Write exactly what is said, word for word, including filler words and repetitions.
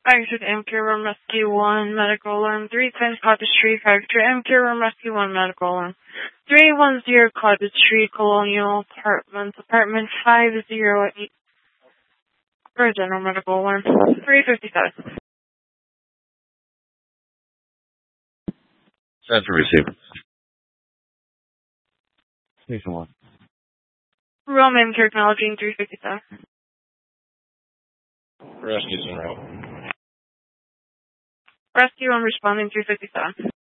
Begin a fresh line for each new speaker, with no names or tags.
Exit M K Room Rescue one, medical alarm, three ten Cottage Street, Factory M K Room Rescue one, medical alarm. three one zero Cottage Street, Colonial Apartments, apartment five zero eight. For general medical alarm, three fifty-seven.
Center receiver. Station one.
Roman Technology, three fifty-seven.
Rescue's en route.
Rescue one responding, three fifty-seven.